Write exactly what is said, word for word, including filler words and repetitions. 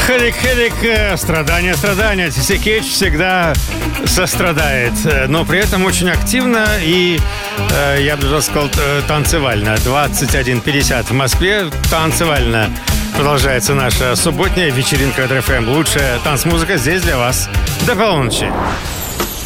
Хедик-хедик, страдания, страдания. Тисекеч всегда сострадает, но при этом очень активно и, я бы даже сказал, танцевально. двадцать один пятьдесят в Москве. Танцевально продолжается наша субботняя вечеринка Red эф эм. Лучшая танцмузыка здесь для вас до полуночи.